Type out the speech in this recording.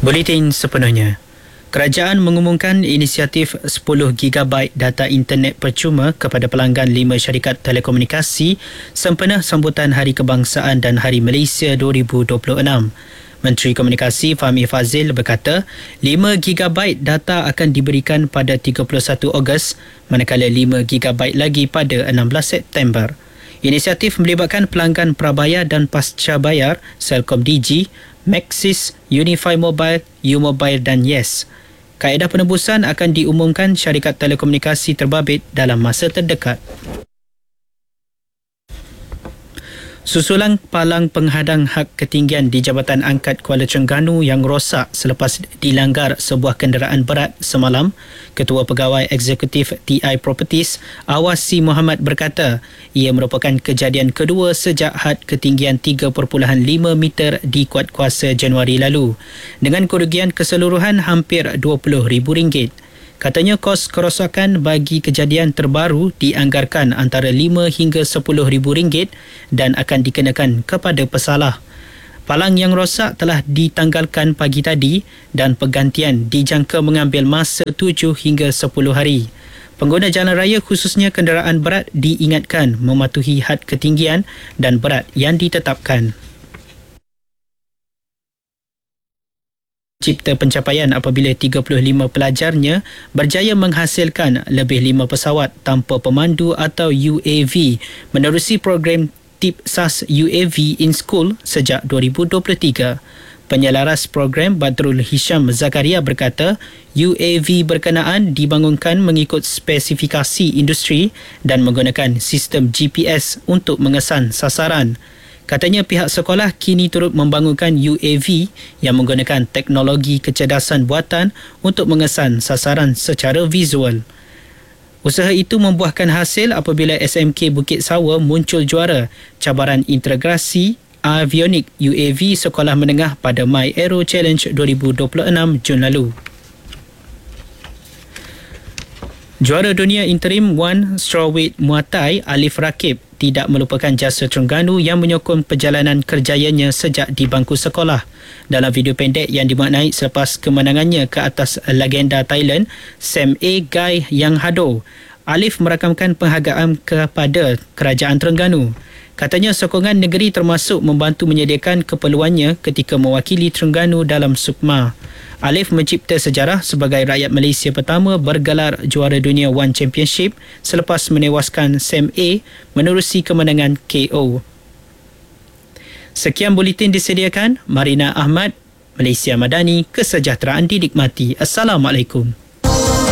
Buletin sepenuhnya. Kerajaan mengumumkan inisiatif 10GB data internet percuma kepada pelanggan 5 syarikat telekomunikasi sempena sambutan Hari Kebangsaan dan Hari Malaysia 2026. Menteri Komunikasi Fahmi Fadzil berkata, 5GB data akan diberikan pada 31 Ogos, manakala 5GB lagi pada 16 September. Inisiatif melibatkan pelanggan prabayar dan pasca bayar, Celcom Digi, Maxis, Unify Mobile, U-Mobile dan Yes. Kaedah penembusan akan diumumkan syarikat telekomunikasi terbabit dalam masa terdekat. Susulan palang penghadang hak ketinggian di Jabatan Angkat Kuala Terengganu yang rosak selepas dilanggar sebuah kenderaan berat semalam, Ketua Pegawai Eksekutif TI Properties, Awasi Muhammad berkata, ia merupakan kejadian kedua sejak had ketinggian 3.5 meter dikuat kuasa Januari lalu, dengan kerugian keseluruhan hampir RM20,000. Katanya kos kerosakan bagi kejadian terbaru dianggarkan antara RM5 hingga RM10,000 dan akan dikenakan kepada pesalah. Palang yang rosak telah ditanggalkan pagi tadi dan pergantian dijangka mengambil masa 7 hingga 10 hari. Pengguna jalan raya khususnya kenderaan berat diingatkan mematuhi had ketinggian dan berat yang ditetapkan. Cipta pencapaian apabila 35 pelajarnya berjaya menghasilkan lebih 5 pesawat tanpa pemandu atau UAV menerusi program Tip SAS UAV in School sejak 2023. Penyelaras program Badrul Hisham Zakaria berkata, UAV berkenaan dibangunkan mengikut spesifikasi industri dan menggunakan sistem GPS untuk mengesan sasaran. Katanya pihak sekolah kini turut membangunkan UAV yang menggunakan teknologi kecerdasan buatan untuk mengesan sasaran secara visual. Usaha itu membuahkan hasil apabila SMK Bukit Sawa muncul juara cabaran integrasi avionik UAV sekolah menengah pada My Aero Challenge 2026 Jun lalu. Juara dunia interim One Strawweight Muay Thai Alif Rakib tidak melupakan jasa Terengganu yang menyokong perjalanan kerjayanya sejak di bangku sekolah. Dalam video pendek yang dimaknai selepas kemenangannya ke atas legenda Thailand, Sam A. Guy Yang Hado, Alif merakamkan penghargaan kepada Kerajaan Terengganu. Katanya sokongan negeri termasuk membantu menyediakan keperluannya ketika mewakili Terengganu dalam SUKMA. Alif mencipta sejarah sebagai rakyat Malaysia pertama bergelar juara dunia One Championship selepas menewaskan Sam A menerusi kemenangan KO. Sekian buletin disediakan Marina Ahmad, Malaysia Madani, kesejahteraan dinikmati. Assalamualaikum.